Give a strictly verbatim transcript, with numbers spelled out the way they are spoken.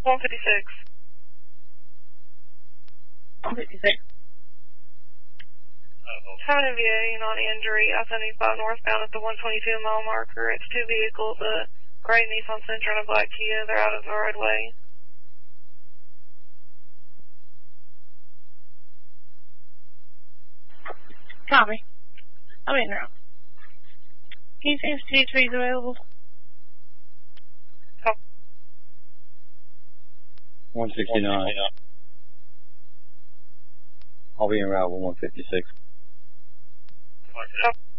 one fifty-six. one fifty-six. Having a V A, non-injury, I seventy-five northbound at the one twenty-two mile marker. It's two vehicles, a gray Nissan Sentra and a black Kia. They're out of the roadway. Copy. I'm in now. Can you see if T three is available? Copy. one sixty-nine. I'll be en route with one fifty-six. Copy.